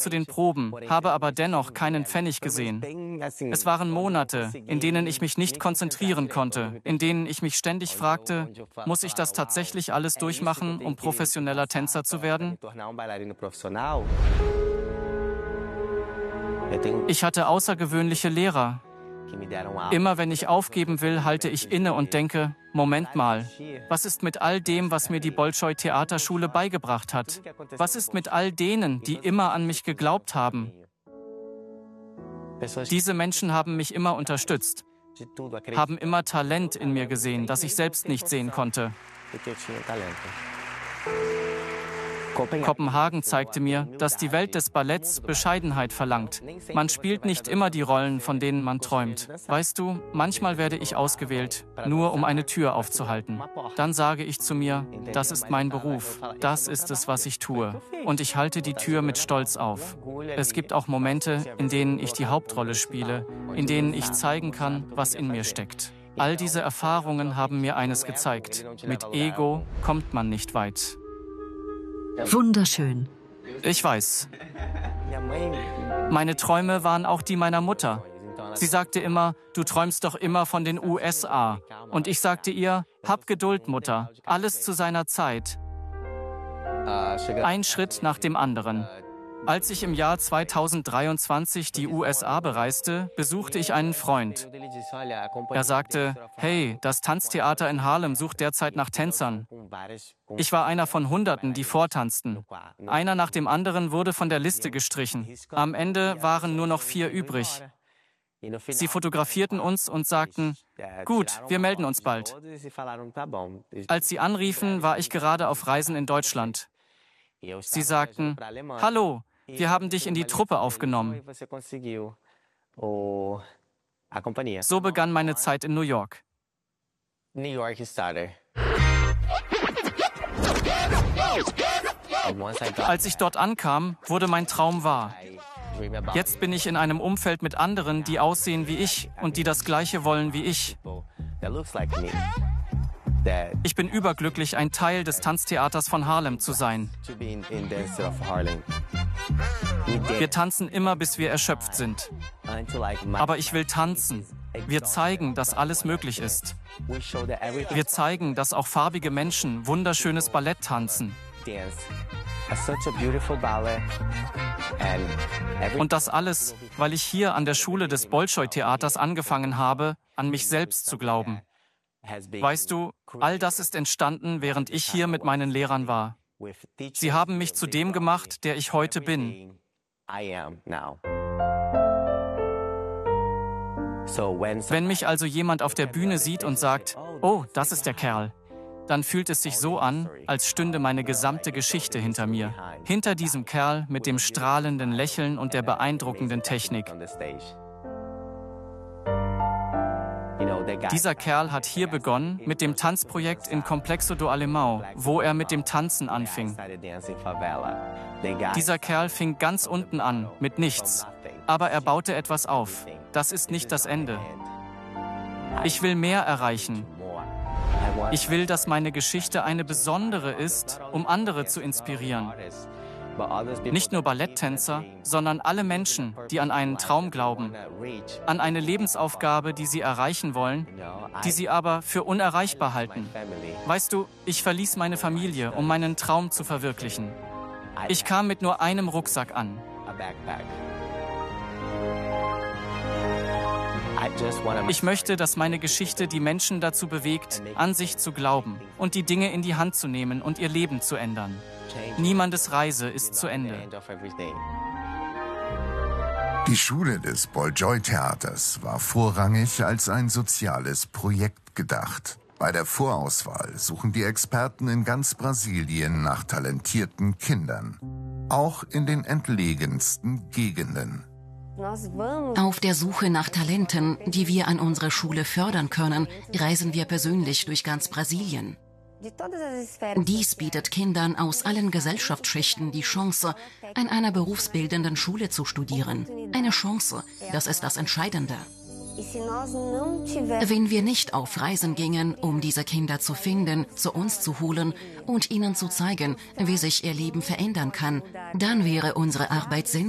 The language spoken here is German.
zu den Proben, habe aber dennoch keinen Pfennig gesehen. Es waren Monate, in denen ich mich nicht konzentrieren konnte, in denen ich mich ständig fragte, muss ich das tatsächlich alles durchmachen, um professioneller Tänzer zu werden? Ich hatte außergewöhnliche Lehrer. Immer wenn ich aufgeben will, halte ich inne und denke, Moment mal, was ist mit all dem, was mir die Bolschoi-Theaterschule beigebracht hat? Was ist mit all denen, die immer an mich geglaubt haben? Diese Menschen haben mich immer unterstützt, haben immer Talent in mir gesehen, das ich selbst nicht sehen konnte. Kopenhagen zeigte mir, dass die Welt des Balletts Bescheidenheit verlangt. Man spielt nicht immer die Rollen, von denen man träumt. Weißt du, manchmal werde ich ausgewählt, nur um eine Tür aufzuhalten. Dann sage ich zu mir, das ist mein Beruf, das ist es, was ich tue. Und ich halte die Tür mit Stolz auf. Es gibt auch Momente, in denen ich die Hauptrolle spiele, in denen ich zeigen kann, was in mir steckt. All diese Erfahrungen haben mir eines gezeigt. Mit Ego kommt man nicht weit. Wunderschön. Ich weiß. Meine Träume waren auch die meiner Mutter. Sie sagte immer, du träumst doch immer von den USA. Und ich sagte ihr, hab Geduld, Mutter, alles zu seiner Zeit. Ein Schritt nach dem anderen. Als ich im Jahr 2023 die USA bereiste, besuchte ich einen Freund. Er sagte, hey, das Tanztheater in Harlem sucht derzeit nach Tänzern. Ich war einer von Hunderten, die vortanzten. Einer nach dem anderen wurde von der Liste gestrichen. Am Ende waren nur noch 4 übrig. Sie fotografierten uns und sagten, gut, wir melden uns bald. Als sie anriefen, war ich gerade auf Reisen in Deutschland. Sie sagten, hallo, wir haben dich in die Truppe aufgenommen. So begann meine Zeit in New York. Als ich dort ankam, wurde mein Traum wahr. Jetzt bin ich in einem Umfeld mit anderen, die aussehen wie ich und die das Gleiche wollen wie ich. Ich bin überglücklich, ein Teil des Tanztheaters von Harlem zu sein. Wir tanzen immer, bis wir erschöpft sind. Aber ich will tanzen. Wir zeigen, dass alles möglich ist. Wir zeigen, dass auch farbige Menschen wunderschönes Ballett tanzen. Und das alles, weil ich hier an der Schule des Bolschoi-Theaters angefangen habe, an mich selbst zu glauben. Weißt du, all das ist entstanden, während ich hier mit meinen Lehrern war. Sie haben mich zu dem gemacht, der ich heute bin. Wenn mich also jemand auf der Bühne sieht und sagt, oh, das ist der Kerl, dann fühlt es sich so an, als stünde meine gesamte Geschichte hinter mir. Hinter diesem Kerl mit dem strahlenden Lächeln und der beeindruckenden Technik. Dieser Kerl hat hier begonnen mit dem Tanzprojekt in Complexo do Alemão, wo er mit dem Tanzen anfing. Dieser Kerl fing ganz unten an, mit nichts. Aber er baute etwas auf. Das ist nicht das Ende. Ich will mehr erreichen. Ich will, dass meine Geschichte eine besondere ist, um andere zu inspirieren. Nicht nur Balletttänzer, sondern alle Menschen, die an einen Traum glauben, an eine Lebensaufgabe, die sie erreichen wollen, die sie aber für unerreichbar halten. Weißt du, ich verließ meine Familie, um meinen Traum zu verwirklichen. Ich kam mit nur einem Rucksack an. Ich möchte, dass meine Geschichte die Menschen dazu bewegt, an sich zu glauben und die Dinge in die Hand zu nehmen und ihr Leben zu ändern. Niemandes Reise ist zu Ende. Die Schule des Bolschoi-Theaters war vorrangig als ein soziales Projekt gedacht. Bei der Vorauswahl suchen die Experten in ganz Brasilien nach talentierten Kindern. Auch in den entlegensten Gegenden. Auf der Suche nach Talenten, die wir an unserer Schule fördern können, reisen wir persönlich durch ganz Brasilien. Dies bietet Kindern aus allen Gesellschaftsschichten die Chance, an einer berufsbildenden Schule zu studieren. Eine Chance, das ist das Entscheidende. Wenn wir nicht auf Reisen gingen, um diese Kinder zu finden, zu uns zu holen und ihnen zu zeigen, wie sich ihr Leben verändern kann, dann wäre unsere Arbeit sinnlos.